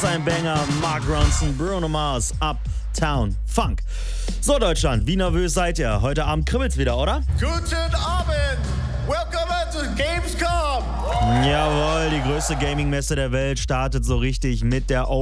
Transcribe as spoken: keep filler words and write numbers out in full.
ist ein Banger. Mark Ronson, Bruno Mars, Uptown Funk. So, Deutschland, wie nervös seid ihr? Heute Abend kribbelt's wieder, oder? Guten Abend! Welcome to Gamescom! Jawohl, die größte Gaming-Messe der Welt startet so richtig mit der